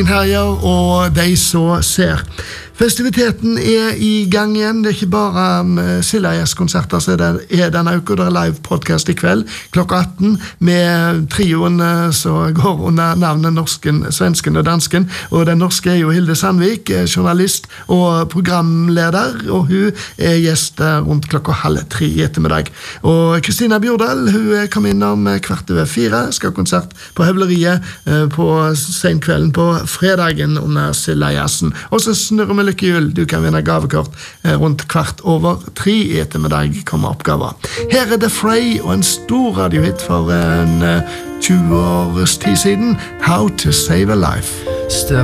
Herjer og de så ser. Festiviteten i gang igjen. Det ikke bare Silja-konserter, så er den også, det live podcast i kveld, klokka 18, med trioen som går under navnet Norsken, Svensken og Dansken, og den norske jo Hilde Sandvik, journalist og programleder, og hun gjest rundt klokka 2:30 i ettermiddag. Og Kristina Bjordal, hun kom inn om 3:15, skal ha konsert på Høvleriet på senkvelden på fredagen under Silja-jassen. Og så snurrer vi lykke jul. Du kan vinne gavekort rundt 3:15 i ettermiddag kommer oppgaver. Her The Fray og en stor radiohit for en 20 års tid siden. How to Save a Life.